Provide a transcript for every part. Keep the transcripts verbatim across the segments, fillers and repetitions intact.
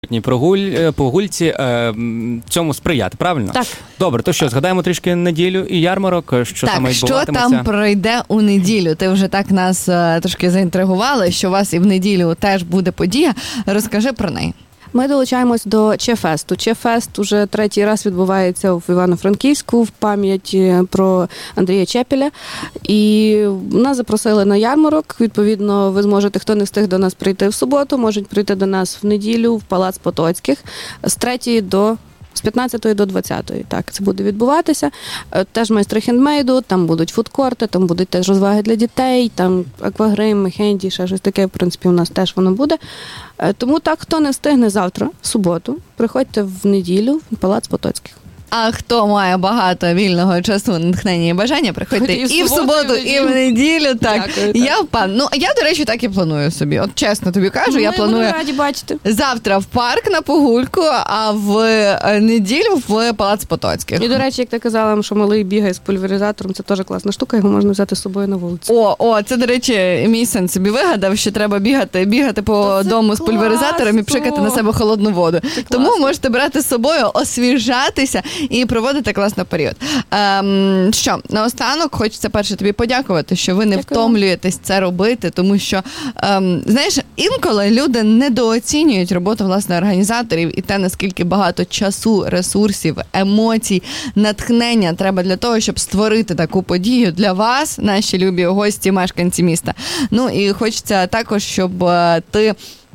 Прогуль, прогульці е, цьому сприяти, правильно? Так. Добре, то що, згадаємо трішки неділю і ярмарок, що так, там відбуватиметься? що там пройде у неділю? Ти вже так нас е, трошки заінтригувала, що у вас і в неділю теж буде подія. Розкажи про неї. Ми долучаємось до Че-фесту. Че-фест уже третій раз відбувається в Івано-Франківську в пам'ять про Андрія Чепеля. І нас запросили на ярмарок. Відповідно, ви зможете, хто не встиг до нас прийти в суботу, можуть прийти до нас в неділю в Палац Потоцьких з третьої до з п'ятнадцятої до двадцятої, так, це буде відбуватися. Теж майстри хендмейду, там будуть фудкорти, там будуть теж розваги для дітей, там аквагрим, хенді, ще щось таке, в принципі, у нас теж воно буде. Тому так, хто не встигне завтра, в суботу, приходьте в неділю в Палац Потоцьких. А хто має багато вільного часу, натхнення і бажання, приходьте і в, і в суботу, і в неділю. Так. Дякую, я впевнена. Ну, я, до речі, так і планую собі. От чесно тобі кажу, Ми я планую раді бачити. Завтра в парк на прогульку, а в неділю в Палац Потоцьких. І, до речі, як ти казала, що малий бігає з пульверизатором, це теж класна штука, його можна взяти з собою на вулицю. О, о, це, до речі, мій син собі вигадав, що треба бігати, бігати по дому класно. З пульверизатором і пшикати на себе холодну воду. Це Тому класно. Можете брати з собою, освіжатися і проводити класний період. Ем, що, наостанок хочеться перше тобі подякувати, що ви не Дякую. Втомлюєтесь це робити, тому що, ем, знаєш, інколи люди недооцінюють роботу, власне, організаторів і те, наскільки багато часу, ресурсів, емоцій, натхнення треба для того, щоб створити таку подію для вас, наші любі гості, мешканці міста. Ну і хочеться також, щоб ти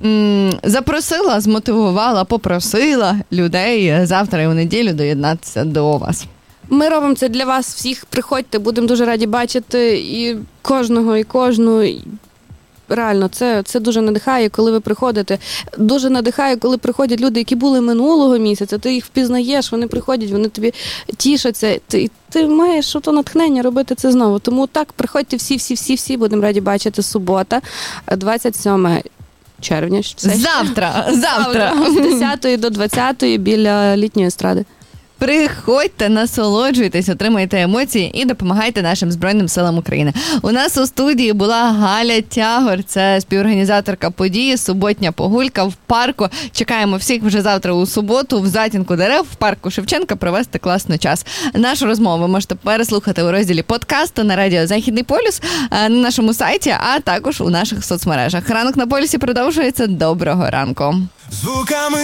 запросила, змотивувала, попросила людей завтра і у неділю доєднатися до вас. Ми робимо це для вас всіх. Приходьте, будемо дуже раді бачити і кожного, і кожну. Реально, це, це дуже надихає, коли ви приходите. Дуже надихає, коли приходять люди, які були минулого місяця. Ти їх впізнаєш, вони приходять, вони тобі тішаться. Ти, ти маєш ото натхнення робити це знову. Тому так, приходьте всі-всі-всі-всі, будемо раді бачити. Субота, двадцять сьоме червня. Завтра, завтра. З десятої до двадцятої біля літньої естради. Приходьте, насолоджуйтесь, отримайте емоції і допомагайте нашим Збройним силам України. У нас у студії була Галя Тягор, це співорганізаторка події «Суботня прогулька» в парку. Чекаємо всіх вже завтра у суботу в затінку дерев в парку Шевченка провести класний час. Нашу розмову ви можете переслухати у розділі подкасту на радіо «Західний полюс», на нашому сайті, а також у наших соцмережах. Ранок на полюсі продовжується. Доброго ранку. Звуками